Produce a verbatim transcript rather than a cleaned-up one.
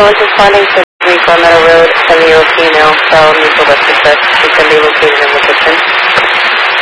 was responding to Green Meadow Road, seven-year-old female, fell mutual west distress. She's going to be located in the kitchen.